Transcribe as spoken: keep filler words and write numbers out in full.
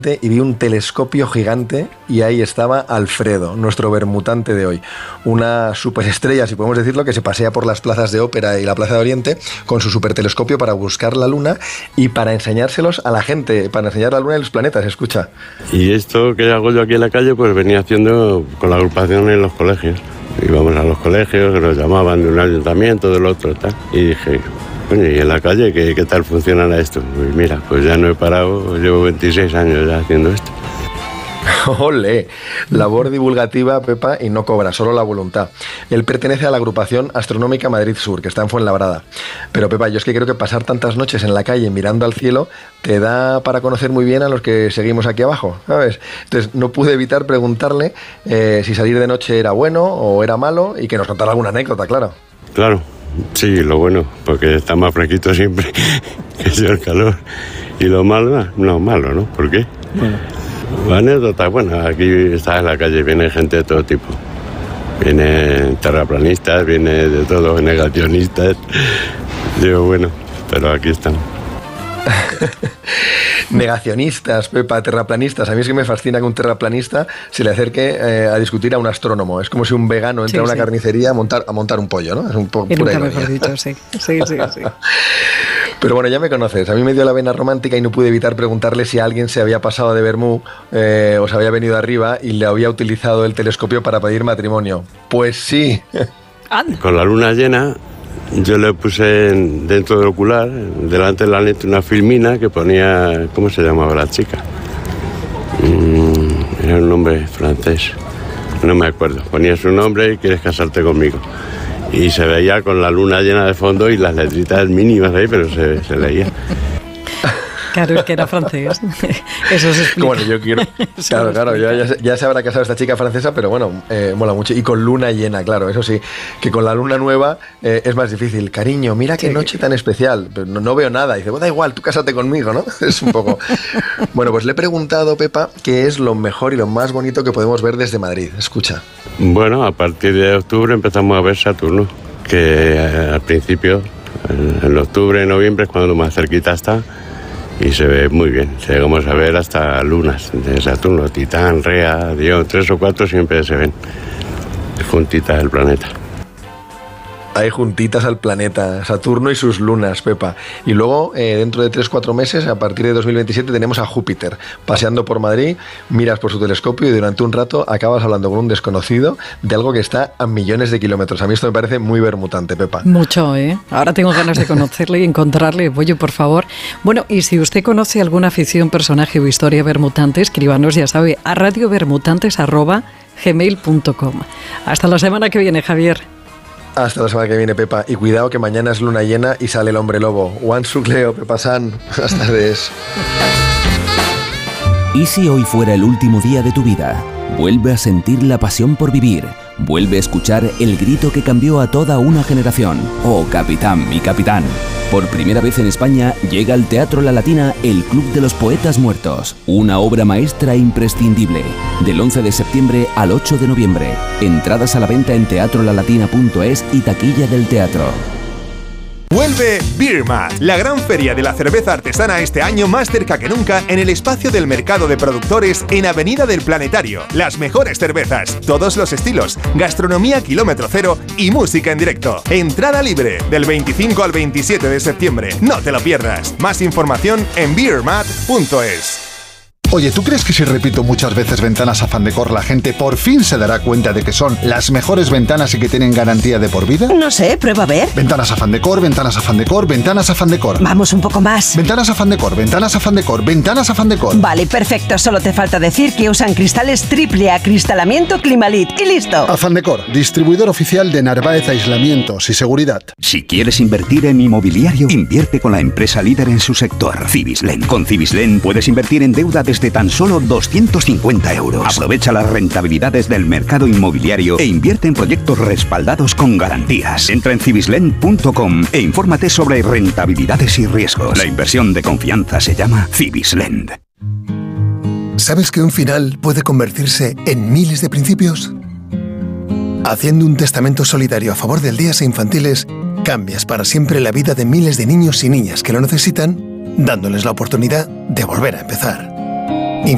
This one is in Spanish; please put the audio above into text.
y vi un telescopio gigante y ahí estaba Alfredo, nuestro bermutante de hoy. Una superestrella, si podemos decirlo, que se pasea por las plazas de Ópera y la Plaza de Oriente con su supertelescopio para buscar la luna y para enseñárselos a la gente, para enseñar la luna y los planetas, escucha. Y esto que hago yo aquí en la calle, pues venía haciendo con la agrupación en los colegios. Íbamos a los colegios, que nos llamaban de un ayuntamiento, del otro, tal. Y dije, coño, ¿y en la calle qué, qué tal funciona esto? Pues mira, pues ya no he parado, llevo veintiséis años ya haciendo esto. ¡Ole! Labor divulgativa, Pepa, y no cobra, solo la voluntad. Él pertenece a la agrupación astronómica Madrid Sur, que está en Fuenlabrada. Pero, Pepa, yo es que creo que pasar tantas noches en la calle mirando al cielo te da para conocer muy bien a los que seguimos aquí abajo, ¿sabes? Entonces, no pude evitar preguntarle eh, si salir de noche era bueno o era malo y que nos contara alguna anécdota, claro. Claro, sí, lo bueno, porque está más fresquito siempre que sea el calor. Y lo malo, no, malo, ¿no? ¿Por qué? Bueno. La anécdota, bueno, aquí está en la calle, viene gente de todo tipo. Vienen terraplanistas, viene de todo, negacionistas. Digo, bueno, pero aquí estamos. Negacionistas, Pepa, terraplanistas. A mí es que me fascina que un terraplanista se le acerque eh, a discutir a un astrónomo. Es como si un vegano entra sí, a una sí. carnicería a montar, a montar un pollo, ¿no? Es un poco pura ironía. Mejor dicho, sí. Sí, sí, sí. Pero bueno, ya me conoces. A mí me dio la vena romántica y no pude evitar preguntarle si alguien se había pasado de vermú eh, o se había venido arriba y le había utilizado el telescopio para pedir matrimonio. Pues sí. Con la luna llena, yo le puse dentro del ocular, delante de la lente, una filmina que ponía... ¿Cómo se llamaba la chica? Mm, era un nombre francés. No me acuerdo. Ponía su nombre y quieres casarte conmigo. Y se veía con la luna llena de fondo y las letritas mínimas ahí, pero se, se leía. Claro, es que era francés. Eso se explica. Bueno, yo quiero... Claro, claro, ya, ya, ya se habrá casado esta chica francesa, pero bueno, eh, mola mucho. Y con luna llena, claro, eso sí, que con la luna nueva eh, es más difícil. Cariño, mira qué sí. noche tan especial. Pero no, no veo nada. Y dice, bueno, da igual, tú cásate conmigo, ¿no? Es un poco... Bueno, pues le he preguntado, Pepa, qué es lo mejor y lo más bonito que podemos ver desde Madrid. Escucha. Bueno, a partir de octubre empezamos a ver Saturno, que eh, al principio, en octubre, noviembre, es cuando más cerquita está. Y se ve muy bien, llegamos a ver hasta lunas de Saturno, Titán, Rea, Dión, tres o cuatro siempre se ven juntitas del planeta. Hay juntitas al planeta, Saturno y sus lunas, Pepa. Y luego, eh, dentro de tres o cuatro meses, a partir de dos mil veintisiete, tenemos a Júpiter paseando por Madrid, miras por su telescopio y durante un rato acabas hablando con un desconocido de algo que está a millones de kilómetros. A mí esto me parece muy bermutante, Pepa. Mucho, ¿eh? Ahora tengo ganas de conocerle y encontrarle. Oye, por favor. Bueno, y si usted conoce alguna ficción, personaje o historia bermutante, escríbanos, ya sabe, a radiobermutantes arroba gmail punto com. Hasta la semana que viene, Javier. Hasta la semana que viene, Pepa. Y cuidado que mañana es luna llena y sale el hombre lobo. Juan Sucleo, Pepa San. Hasta tardes. ¿Y si hoy fuera el último día de tu vida? Vuelve a sentir la pasión por vivir. Vuelve a escuchar el grito que cambió a toda una generación. Oh, capitán, mi capitán. Por primera vez en España llega al Teatro La Latina el Club de los Poetas Muertos, una obra maestra imprescindible. Del once de septiembre al ocho de noviembre. Entradas a la venta en teatro la latina punto es y taquilla del teatro. Vuelve Beer Mat, la gran feria de la cerveza artesana este año más cerca que nunca en el espacio del mercado de productores en Avenida del Planetario. Las mejores cervezas, todos los estilos, gastronomía kilómetro cero y música en directo. Entrada libre del veinticinco al veintisiete de septiembre. No te lo pierdas. Más información en beer mat punto es. Oye, ¿tú crees que si repito muchas veces Ventanas Afán Decor, la gente por fin se dará cuenta de que son las mejores ventanas y que tienen garantía de por vida? No sé, prueba a ver. Ventanas Afán Decor, Ventanas Afán Decor, Ventanas Afán Decor. Vamos un poco más. Ventanas Afán Decor, Ventanas Afán Decor, Ventanas Afán Decor. Vale, perfecto. Solo te falta decir que usan cristales triple acristalamiento Climalit. Y listo. Afán Decor, distribuidor oficial de Narváez Aislamientos y Seguridad. Si quieres invertir en inmobiliario, invierte con la empresa líder en su sector, Cibislen. Con Cibislen puedes invertir en deuda desde de tan solo doscientos cincuenta euros. Aprovecha las rentabilidades del mercado inmobiliario e invierte en proyectos respaldados con garantías. Entra en cibislen punto com e infórmate sobre rentabilidades y riesgos. La inversión de confianza se llama Cibislen. ¿Sabes que un final puede convertirse en miles de principios? Haciendo un testamento solidario a favor de aldeas e infantiles, cambias para siempre la vida de miles de niños y niñas que lo necesitan, dándoles la oportunidad de volver a empezar.